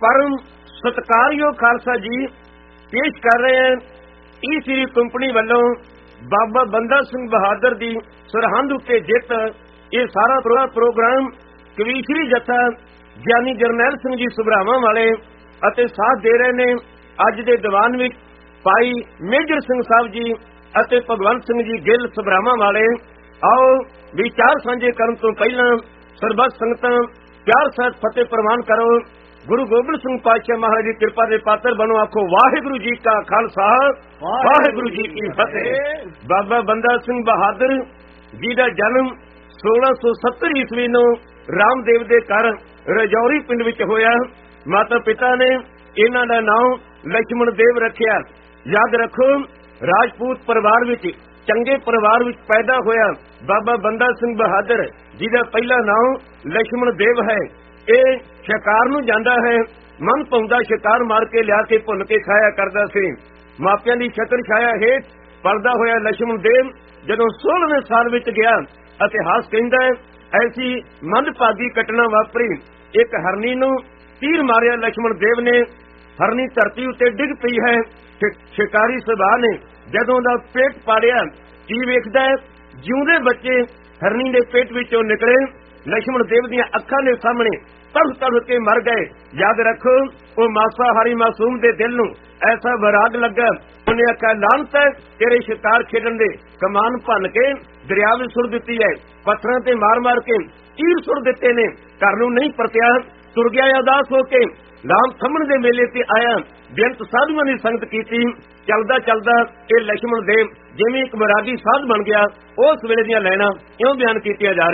परम सत्कारयोग खालसा जी पेश कर रहे हैं ई श्री कंपनी वालों बाबा बंदा सिंह बहादुर दी सरहंद उत्ते जित। ये सारा प्रोग्राम कवीश्री जत्था ज्ञानी जरनैल सिंह जी सुभरावां वाले अते साथ दे रहे ने अज दे दीवान विच भाई मेजर सिंह साहब जी अते भगवंत सिंह जी गिल सुभरावां वाले। आओ विचार सांझे करन तो पहला सरबत संगतां प्यार साथ फतेह प्रवान करो। गुरु गोबिंद सिंह पातशाह महाराज की कृपा के पात्र बनो। आखो वाहिगुरु जी का खालसा वाहिगुरु जी की फतेह। बाबा बंदा सिंह बहादुर जी का जन्म 1670 ईस्वी नूं रामदेव दे घर रजौरी पिंड विच होया। माता पिता ने इन्हां दा नाम लक्ष्मण देव रखिया। याद रखो राजपूत परिवार विच चंगे परिवार विच पैदा होया बाबा बंदा सिंह बहादुर जी का पहला नाम लक्ष्मण देव है। ये शिकार नूं जांदा है, मन पाउंदा शिकार मार के लिया के भुन के खाया करदा सी। मापियां दी छतर छाया हेठ पलदा होया लक्ष्मण देव जदों 16वें साल विच गया। इतिहास कहंदा है ऐसी मंदभागी घटना वापरी। एक हरनी नूं तीर मारिया लक्ष्मण देव ने, हरनी धरती उत्ते डिग पई है। शिकारी सुभाअ ने जदों दा पेट पाड़िया की वेखदा है जिउंदे बच्चे हरनी दे पेट विचों निकले। लक्ष्मण देव दियां अखां दे सामने तड़फ तड़फ के मर गए। याद रखो वो मासाहारी मासूम दे दिल नूं ऐसा वराग लगा, उन्हें आख्या लानत है तेरे शिकार खेडन दे कमान भन के दरिया विच सुट दित्ती है। पत्थरां ते मार मार के तीर सुट दित्ते ने, घर नूं नहीं परतिया। तुर गया उदास होके लाम थमण दे मेले ते आया। बेअंत साधुआं दी संगत कीती। चलदा चलदा ये लक्ष्मण देव जिवें एक वैरागी साध बन गया। उस वेले दियां लैणां इउं बयान कीतियां जा